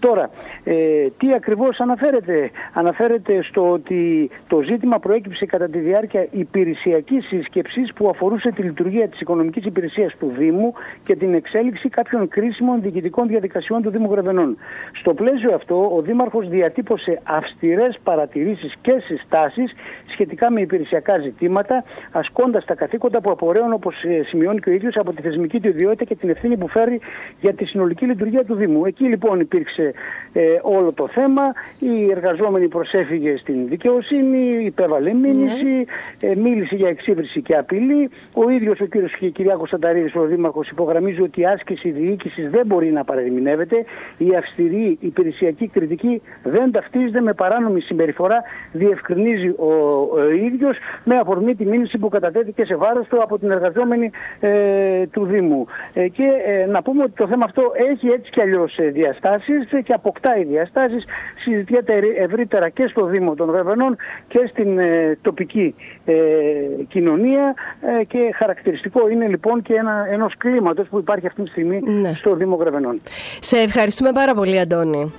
Τώρα, τι ακριβώς αναφέρεται? Αναφέρεται στο ότι το ζήτημα προέκυψε κατά τη διάρκεια υπηρεσιακής σύσκεψης που αφορούσε τη λειτουργία της οικονομικής υπηρεσίας του Δήμου και την εξέλιξη κάποιων κρίσιμων διοικητικών διαδικασιών του Δήμου Γρεβενών. Στο πλαίσιο αυτό, ο Δήμαρχος διατύπωσε αυστηρές παρατηρήσεις και συστάσεις σχετικά με υπηρεσιακά ζητήματα, ασκώντας τα καθήκοντα που απορρέουν, όπως σημειώνει και ο ίδιος, από τη θεσμική του ιδιότητα και την ευθύνη που φέρει για τη συνολική λειτουργία του Δήμου. Εκεί λοιπόν υπήρξε όλο το θέμα. Η εργαζόμενη προσέφυγε στην δικαιοσύνη, υπέβαλε μήνυση, μίλησε για εξύβριση και απειλή. Ο ίδιος ο κύριος Κυριάκος Σανταρίδης, ο Δήμαρχος, υπογραμμίζει ότι η άσκηση διοίκησης δεν μπορεί να παρεμηνεύεται. Η αυστηρή υπηρεσιακή κριτική δεν ταυτίζεται με παράνομη συμπεριφορά, διευκρινίζει ο ίδιος, με αφορμή τη μήνυση που κατατέθηκε σε βάρος του από την εργαζόμενη του Δήμου. Και να πούμε ότι το θέμα αυτό έχει έτσι κι αλλιώς διαστάσεις και αποκτάει διαστάσεις, συζητιέται ευρύτερα και στο Δήμο των Γρεβενών και στην τοπική κοινωνία, και χαρακτηριστικό είναι λοιπόν και ενός κλίματος που υπάρχει αυτή τη στιγμή στο Δήμο Γρεβενών. Σε ευχαριστούμε πάρα πολύ, Αντώνη.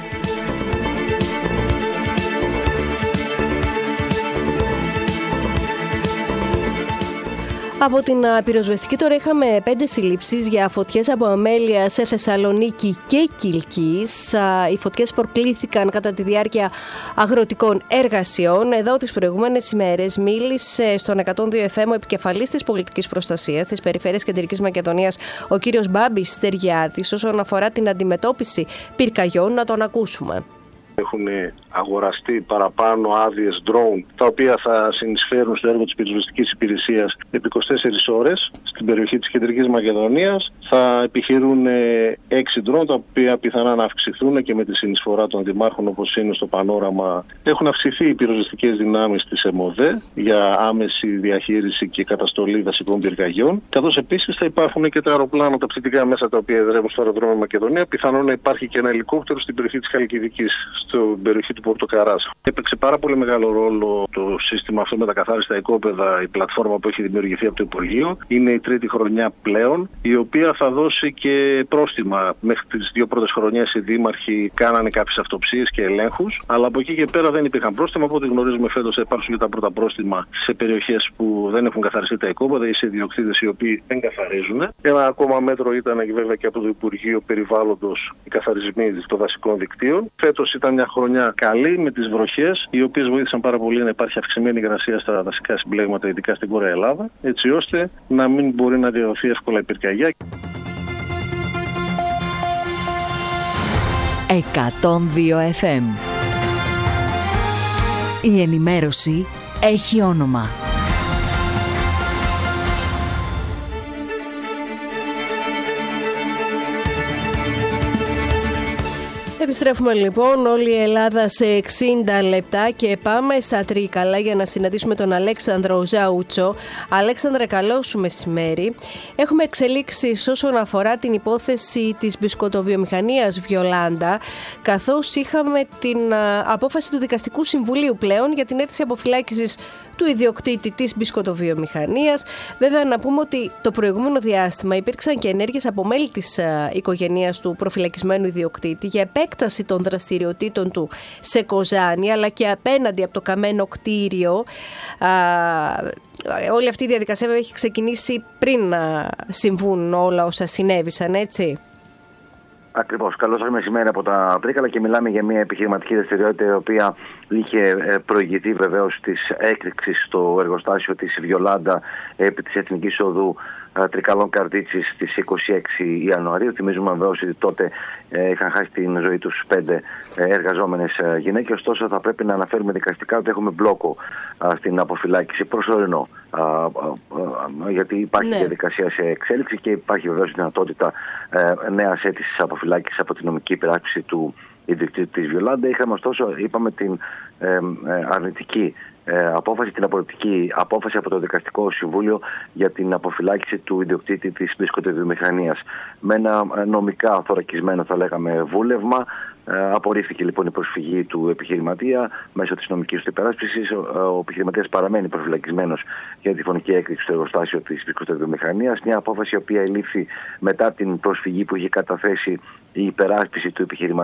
Από την πυροσβεστική τώρα είχαμε 5 συλλήψεις για φωτιές από αμέλεια σε Θεσσαλονίκη και Κιλκής. Οι φωτιές προκλήθηκαν κατά τη διάρκεια αγροτικών εργασιών. Εδώ τις προηγούμενες ημέρες μίλησε στον 102 FM ο επικεφαλής της πολιτικής προστασίας της Περιφέρειας Κεντρικής Μακεδονίας, ο κύριος Μπάμπης Στεριάδης, όσον αφορά την αντιμετώπιση πυρκαγιών. Να τον ακούσουμε. Έχουν αγοραστεί παραπάνω άδειες drone, τα οποία θα συνεισφέρουν στο έργο της πυροσβεστικής υπηρεσίας επί 24 ώρες στην περιοχή της Κεντρικής Μακεδονίας. Θα επιχειρούν 6 drone, τα οποία πιθανά να αυξηθούν και με τη συνεισφορά των δημάρχων, όπως είναι στο πανόραμα. Έχουν αυξηθεί οι πυροσβεστικές δυνάμεις της ΕΜΟΔΕ για άμεση διαχείριση και καταστολή δασικών πυρκαγιών. Καθώς επίσης θα υπάρχουν και τα αεροπλάνα, τα ψητικά μέσα, τα οποία εδρεύουν στο αεροδρόμιο Μακεδονία. Πιθανόν να υπάρχει και ένα ελικόπτερο στην περιοχή της Χαλκιδικής, στην περιοχή του Πορτοκαράς. Έπαιξε πάρα πολύ μεγάλο ρόλο το σύστημα αυτό με τα καθάριστα οικόπεδα, η πλατφόρμα που έχει δημιουργηθεί από το Υπουργείο. Είναι η 3η χρονιά πλέον, η οποία θα δώσει και πρόστιμα. Μέχρι τις 2 πρώτες χρονιές οι δήμαρχοι κάνανε κάποιες αυτοψίες και ελέγχους, αλλά από εκεί και πέρα δεν υπήρχαν πρόστιμα. Από ό,τι γνωρίζουμε, φέτος θα υπάρξουν και τα πρώτα πρόστιμα σε περιοχές που δεν έχουν καθαριστεί τα οικόπεδα ή σε ιδιοκτήτες οι οποίοι δεν καθαρίζουν. Ένα ακόμα μέτρο ήταν βέβαια και από το Υπουργείο Περιβάλλοντος οι καθαρισμοί των δασικών δικτύων. Φέτος ήταν μια χρονιά καλή με τις βροχές, οι οποίες βοήθησαν πάρα πολύ να υπάρχει αυξημένη υγρασία στα δασικά συμπλέγματα, ειδικά στην Βόρεια Ελλάδα, έτσι ώστε να μην μπορεί να διαδοθεί εύκολα η πυρκαγιά. 102 FM. Η ενημέρωση έχει όνομα. Επιστρέφουμε λοιπόν όλη η Ελλάδα σε 60 λεπτά και πάμε στα Τρίκαλα για να συναντήσουμε τον Αλέξανδρο Ζαούτσο. Αλέξανδρε, καλό σου μεσημέρι. Έχουμε εξελίξεις όσον αφορά την υπόθεση της μπισκοτοβιομηχανίας Βιολάντα, καθώς είχαμε την απόφαση του Δικαστικού Συμβουλίου πλέον για την αίτηση αποφυλάκησης του ιδιοκτήτη της μπισκοτοβιομηχανίας. Βέβαια, να πούμε ότι το προηγούμενο διάστημα υπήρξαν και ενέργειες από μέλη της οικογένειας του προφυλακισμένου ιδιοκτήτη για επέκταση των δραστηριοτήτων του σε Κοζάνη, αλλά και απέναντι από το καμένο κτίριο. Όλη αυτή η διαδικασία έχει ξεκινήσει πριν να συμβούν όλα όσα συνέβησαν, έτσι. Ακριβώς. Καλώς σας μεσημέρι από τα Τρίκαλα και μιλάμε για μια επιχειρηματική δραστηριότητα η οποία είχε προηγηθεί βεβαίως της έκρηξης στο εργοστάσιο της Βιολάντα επί της Εθνικής Οδού Τρικαλών Καρδίτσης στις 26 Ιανουαρίου. Θυμίζουμε βεβαίως ότι τότε είχαν χάσει την ζωή τους 5 εργαζόμενες γυναίκες. Ωστόσο, θα πρέπει να αναφέρουμε δικαστικά ότι έχουμε μπλόκο στην αποφυλάκηση προσωρινό. Γιατί υπάρχει διαδικασία σε εξέλιξη και υπάρχει βεβαίως δυνατότητα νέας αίτησης αποφυλάκησης από την νομική υπεράσπιση του ιδιοκτήτη της Βιολάντα. Είχαμε ωστόσο, είπαμε, την αρνητική απόφαση, την απορριπτική απόφαση από το Δικαστικό Συμβούλιο για την αποφυλάκηση του ιδιοκτήτη της μπισκοτοβιομηχανίας. Με ένα νομικά θωρακισμένο, θα λέγαμε, βούλευμα. Απορρίφθηκε λοιπόν η προσφυγή του επιχειρηματία μέσω της νομικής του υπεράσπισης. Ο επιχειρηματίας παραμένει προφυλακισμένος για τη φωνική έκρηξη στο εργοστάσιο της μπισκοτοβιομηχανίας. Μια απόφαση η οποία ελήφθη μετά την προσφυγή που είχε καταθέσει η υπεράσπιση του επιχειρηματία